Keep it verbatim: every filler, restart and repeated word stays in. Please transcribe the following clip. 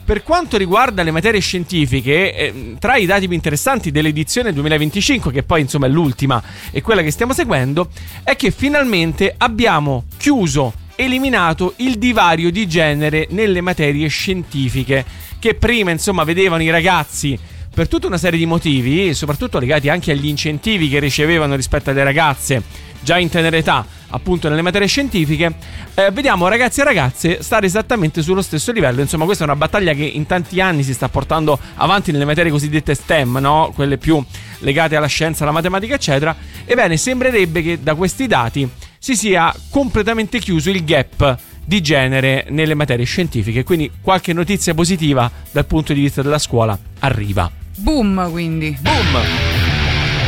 Per quanto riguarda le materie scientifiche, eh, tra i dati più interessanti dell'edizione duemilaventicinque, che poi insomma è l'ultima e quella che stiamo seguendo, è che finalmente abbiamo chiuso, eliminato il divario di genere nelle materie scientifiche, che prima insomma vedevano i ragazzi, per tutta una serie di motivi, soprattutto legati anche agli incentivi che ricevevano rispetto alle ragazze già in tenera età, appunto nelle materie scientifiche, eh, vediamo ragazzi e ragazze stare esattamente sullo stesso livello. Insomma, questa è una battaglia che in tanti anni si sta portando avanti nelle materie cosiddette STEM, no? Quelle più legate alla scienza, alla matematica, eccetera. Ebbene, sembrerebbe che da questi dati si sia completamente chiuso il gap di genere nelle materie scientifiche, quindi qualche notizia positiva dal punto di vista della scuola arriva. Boom, quindi. Boom!